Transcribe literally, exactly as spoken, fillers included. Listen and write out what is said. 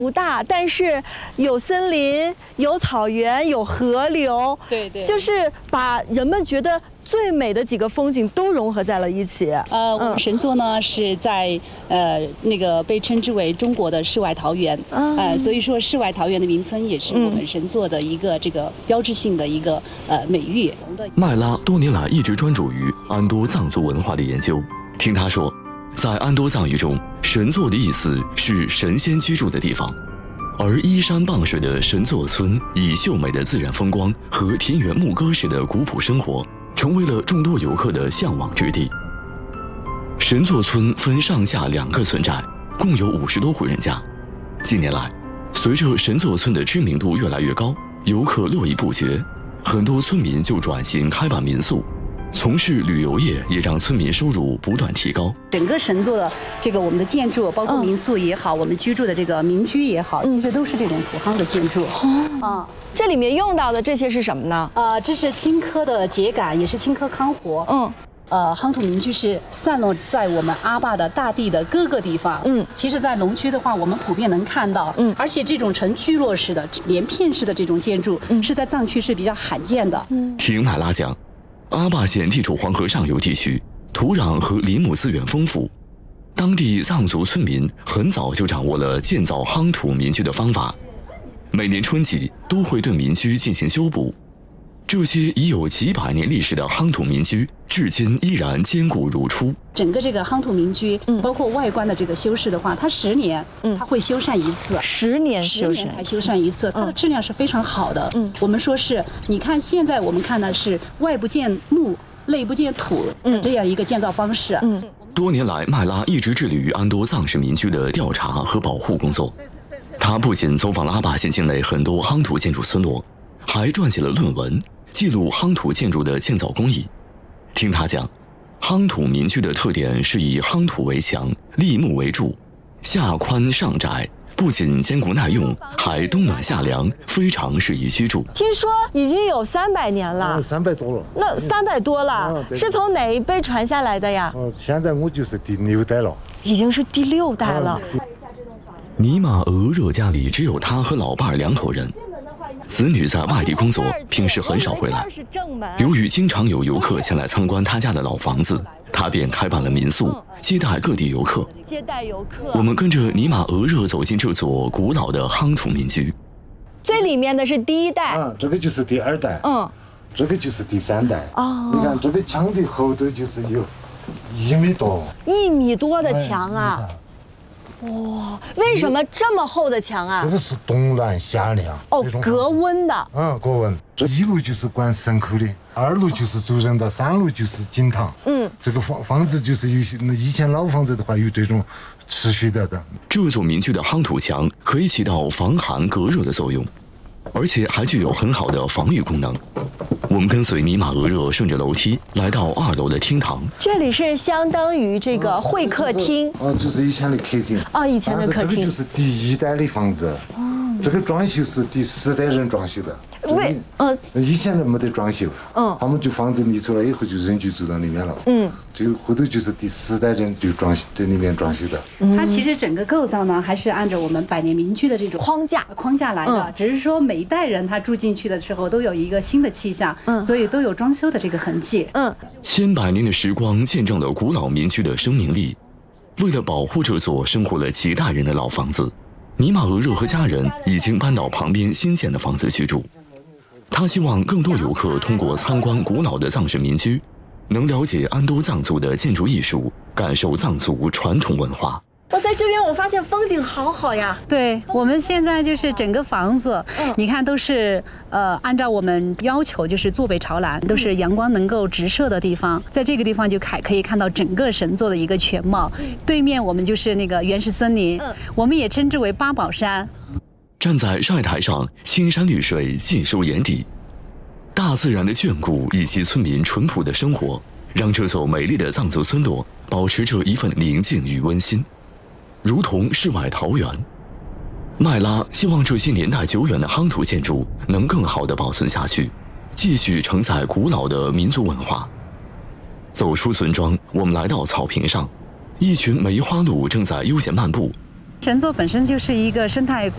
不大，但是有森林、有草原、有河流， 对对， 就是把人们觉得最美的几个风景都融合在了一起。 呃，我们神作呢是在呃那个被称之为中国的世外桃源， 嗯、 呃，所以说世外桃源的名称也是我们神作的一个这个标志性的一个呃美誉。 麦拉多年来一直专注于安多藏族文化的研究，听他说。 在安多藏语中，神作的意思是神仙居住的地方，而依山傍水的神作村，以秀美的自然风光和田园牧歌式的古朴生活，成为了众多游客的向往之地。神作村分上下两个村寨，共有五十多户人家。近年来，随着神作村的知名度越来越高，游客络绎不绝，很多村民就转型开办民宿。 从事旅游业也让村民收入不断提高。 整个神作的这个我们的建筑，包括民宿也好，嗯、我们居住的这个民居也好，其实都是这种土夯的建筑。 哦，啊，这里面用到的这些是什么呢？ 呃，这是青稞的秸秆，也是青稞康活。嗯。 呃，夯土民居是散落在我们阿坝的大地的各个地方。嗯，其实，在龙区的话，我们普遍能看到。嗯，而且这种呈聚落式的、连片式的这种建筑，嗯、是在藏区是比较罕见的。 嗯，听麦拉讲。 阿坝县地处黄河上游地区，土壤和林木资源丰富，当地藏族村民很早就掌握了建造夯土民居的方法，每年春季都会对民居进行修补。这些已有几百年历史的夯土民居，至今依然坚固如初。 整个这个夯土民居，嗯、包括外观的这个修饰的话，它十年，嗯，它会修缮一次， 十年修缮才修缮一次，它的质量是非常好的。嗯，我们说是，你看现在我们看的是外不见木，内不见土，嗯，这样一个建造方式。嗯， 多年来，麦拉一直致力于安多藏式民居的调查和保护工作。他不仅走访了阿坝县境内很多夯土建筑村落，还撰写了论文。 记录夯土建筑的建造工艺。听他讲，夯土民居的特点是以夯土为墙，立木为柱，下宽上窄，不仅坚固耐用，还冬暖夏凉，非常适宜居住。 听说已经有三百年了， 三百多了。 那三百多了，是从哪一辈传下来的呀？ 哦，现在我就是第六代了， 已经是第六代了。 尼玛额热家里只有他和老伴儿两口人。 子女在外地工作，平时很少回来。由于经常有游客前来参观他家的老房子，他便开办了民宿，接待各地游客。 接待游客， 我们跟着尼玛额热走进这座古老的夯土民居。 最里面的是第一代， 嗯，这个就是第二代，嗯，这个就是第三代。哦，你看这个墙的厚度就是有一米多， 一米多的墙啊。 哇，为什么这么厚的墙啊？ 这个是冬暖夏凉哦，隔温的。 嗯，隔温。这一路就是管牲口的，二路就是住人的，三路就是景堂。嗯，这个房房子就是有些以前老房子的话有这种持续的的。 这座民居的夯土墙可以起到防寒隔热的作用，而且还具有很好的防御功能。 我们跟随尼玛额热顺着楼梯来到二楼的厅堂， 这里是相当于这个会客厅。 哦，这是以前的客厅。 哦，以前的客厅。 这个就是第一代的房子。哦，这个装修是第四代人装修的。 为呃， 以前的没得装修。嗯。他们就房子立出来以后就人就住到里面了。嗯。就后头就是第四代人就装修在里面装修的。 它其实整个构造呢，还是按照我们百年民居的这种框架框架来的，只是说每一代人他住进去的时候都有一个新的气象。 嗯，所以都有装修的这个痕迹。嗯， 千百年的时光见证了古老民居的生命力。为了保护这座生活了几代人的老房子，尼玛额热和家人已经搬到旁边新建的房子居住。他希望更多游客通过参观古老的藏式民居，能了解安多藏族的建筑艺术，感受藏族传统文化。 我在这边，我发现风景好好呀。 对，我们现在就是整个房子，嗯、你看都是呃按照我们要求，就是坐北朝南，都是阳光能够直射的地方。在这个地方就可可以看到整个神作的一个全貌。嗯、对面我们就是那个原始森林，嗯、我们也称之为八宝山。 站在晒台上，青山绿水尽收眼底，大自然的眷顾以及村民淳朴的生活，让这座美丽的藏族村落保持着一份宁静与温馨。 如同世外桃源，麦拉希望这些年代久远的夯土建筑能更好地保存下去，继续承载古老的民族文化。走出村庄，我们来到草坪上，一群梅花鹿正在悠闲漫步。 神作本身就是一个生态。